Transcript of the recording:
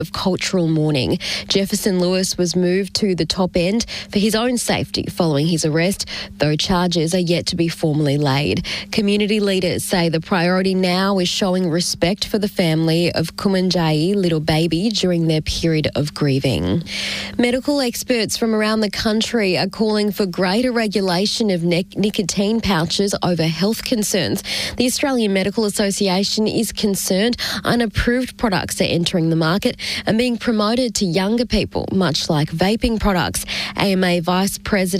of cultural mourning. Jefferson Lewis was moved to the top end for his own safety following his arrest, though charges are yet to be formally laid. Community leaders say the priority now is showing respect for the family of Kumanjayi, little baby, during their period of grieving. Medical experts from around the country are calling for greater regulation of nicotine pouches over health concerns. The Australian Medical Association is concerned unapproved products are entering the market and being promoted to younger people, much like vaping products. AMA Vice President